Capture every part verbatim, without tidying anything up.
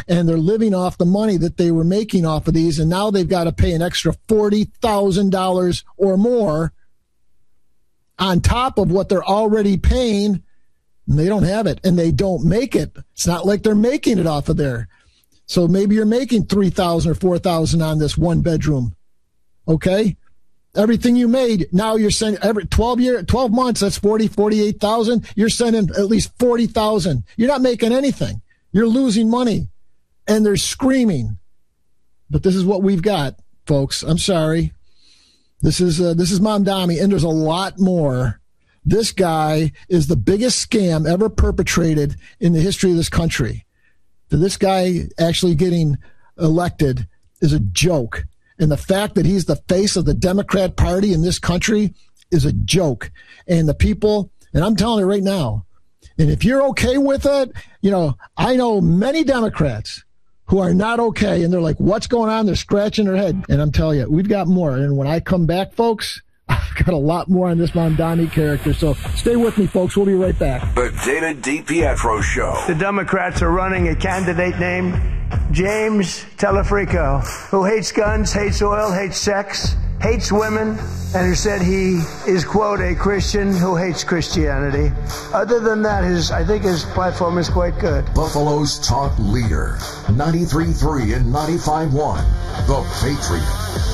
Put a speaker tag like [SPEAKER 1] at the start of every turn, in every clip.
[SPEAKER 1] and they're living off the money that they were making off of these, and now they've got to pay an extra forty thousand dollars or more on top of what they're already paying, and they don't have it, and they don't make it. It's not like they're making it off of there. So maybe you're making three thousand dollars or four thousand dollars on this one bedroom, okay? Everything you made, now you're sending every twelve year, twelve months, that's forty, forty-eight thousand. You're sending at least forty thousand. You're not making anything. You're losing money, and they're screaming. But this is what we've got, folks. I'm sorry. This is uh, this is Mamdani, and there's a lot more. This guy is the biggest scam ever perpetrated in the history of this country. This guy actually getting elected is a joke. And the fact that he's the face of the Democrat Party in this country is a joke. And the people, and I'm telling you right now, and if you're okay with it, you know, I know many Democrats who are not okay, and they're like, what's going on? They're scratching their head. And I'm telling you, we've got more. And when I come back, folks, I've got a lot more on this Mamdani character. So stay with me, folks. We'll be right back.
[SPEAKER 2] The Dana DiPietro Show.
[SPEAKER 3] The Democrats are running a candidate named James Telefrico, who hates guns, hates oil, hates sex, hates women, and who said he is, quote, a Christian who hates Christianity. Other than that, his I think his platform is quite good.
[SPEAKER 2] Buffalo's talk leader, ninety-three point three and ninety-five point one, The Patriot.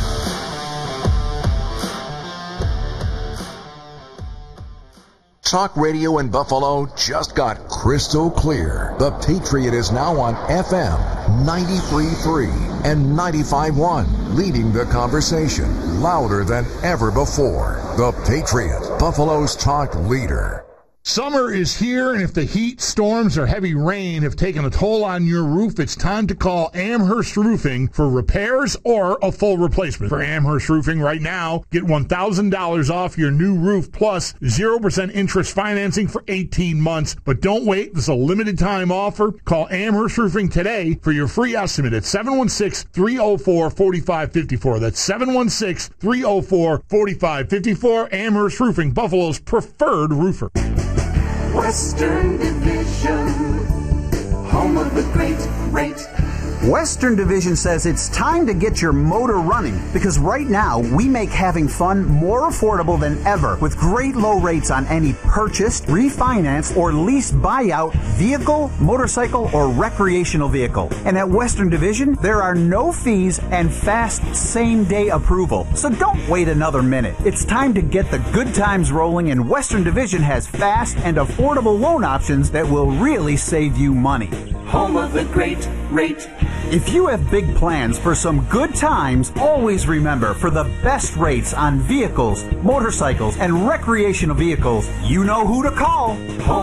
[SPEAKER 2] Talk radio in Buffalo just got crystal clear. The Patriot is now on F M ninety-three point three and ninety-five point one, leading the conversation louder than ever before. The Patriot, Buffalo's talk leader.
[SPEAKER 4] Summer is here, and if the heat, storms, or heavy rain have taken a toll on your roof, it's time to call Amherst Roofing for repairs or a full replacement. For Amherst Roofing right now, get one thousand dollars off your new roof plus zero percent interest financing for eighteen months. But don't wait. This is a limited time offer. Call Amherst Roofing today for your free estimate at seven one six, three oh four, four five five four. That's seven one six, three oh four, four five five four. Amherst Roofing, Buffalo's preferred roofer.
[SPEAKER 5] Western Division, home of the great rate.
[SPEAKER 6] Western Division says it's time to get your motor running because right now we make having fun more affordable than ever with great low rates on any purchased, refinanced, or lease buyout vehicle, motorcycle, or recreational vehicle. And at Western Division, there are no fees and fast same-day approval. So don't wait another minute. It's time to get the good times rolling, and Western Division has fast and affordable loan options that will really save you money.
[SPEAKER 5] Home of the great rate.
[SPEAKER 6] If you have big plans for some good times, always remember, for the best rates on vehicles, motorcycles, and recreational vehicles, you know who to call.
[SPEAKER 5] Home